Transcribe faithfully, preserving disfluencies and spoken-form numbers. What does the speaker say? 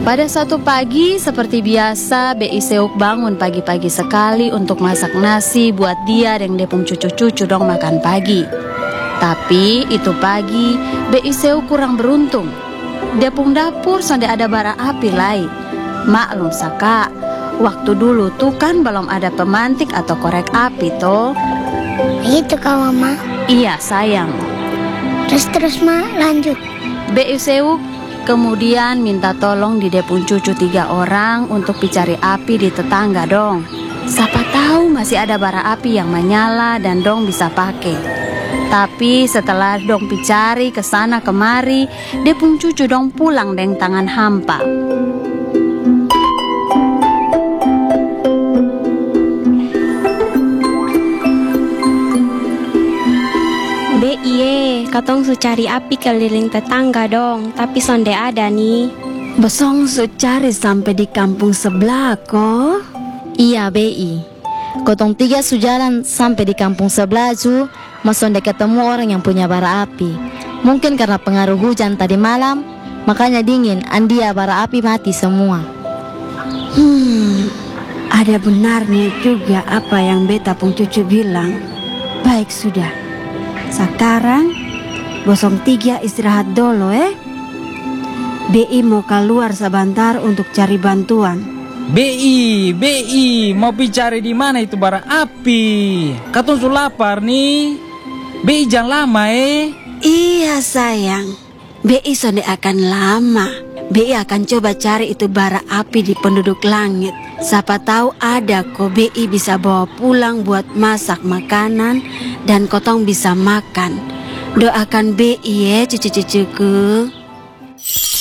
Pada suatu pagi, seperti biasa, Be Seuk bangun pagi-pagi sekali untuk masak nasi buat dia dan depung cucu-cucu dong makan pagi. Tapi itu pagi, Be Seuk kurang beruntung. Depung dapur sonde ada bara api lain. Maklum saka, waktu dulu tuh kan belum ada pemantik atau korek api toh. Itu kau mama. Iya sayang. Terus terus ma lanjut. Be Seuk kemudian minta tolong di depung cucu tiga orang untuk dicari api di tetangga dong. Siapa tahu masih ada bara api yang menyala dan dong bisa pakai. Tapi setelah dong dicari ke sana kemari, depung cucu dong pulang dengan tangan hampa. Be iye, katong su cari api keliling tetangga dong, tapi sonde ada nih. Besong su cari sampai di kampung sebelah kok. Iya Bei, kotong tiga su jalan sampai di kampung sebelah su, masonde ketemu orang yang punya bara api. Mungkin karena pengaruh hujan tadi malam, makanya dingin, andia bara api mati semua. Hmm, ada benarnya juga apa yang beta pung cucu bilang. Baik sudah. Sekarang Bosong tiga istirahat dulu eh. Be mau keluar sebentar untuk cari bantuan. Be, Be mau cari di mana itu bara api? Katong su lapar nih. Be jangan lama eh. Iya sayang, Be sonde akan lama. Be akan coba cari itu bara api di penduduk langit. Siapa tahu ada kok Be bisa bawa pulang buat masak makanan dan kotong bisa makan. Doakan Be ya cucu-cucuku.